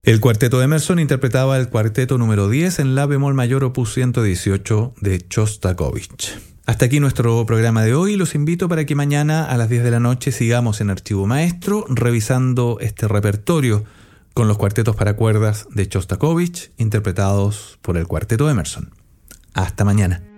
El cuarteto de Emerson interpretaba el cuarteto número 10 en la bemol mayor opus 118 de Shostakovich. Hasta aquí nuestro programa de hoy. Los invito para que mañana a las 10 de la noche sigamos en Archivo Maestro revisando este repertorio con los cuartetos para cuerdas de Shostakovich interpretados por el cuarteto de Emerson. Hasta mañana.